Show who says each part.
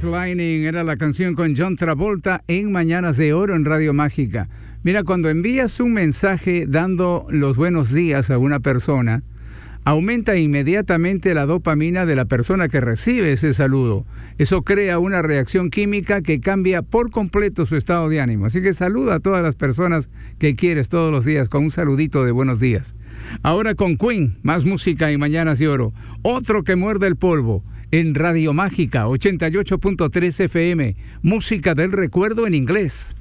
Speaker 1: Silver Lining era la canción con John Travolta en Mañanas de Oro en Radio Mágica. Mira, cuando envías un mensaje dando los buenos días a una persona, aumenta inmediatamente la dopamina de la persona que recibe ese saludo. Eso crea una reacción química que cambia por completo su estado de ánimo. Así que saluda a todas las personas que quieres todos los días con un saludito de buenos días. Ahora con Queen, más música en Mañanas de Oro. Otro que muerde el polvo en Radio Mágica 88.3 FM. Música del recuerdo en inglés.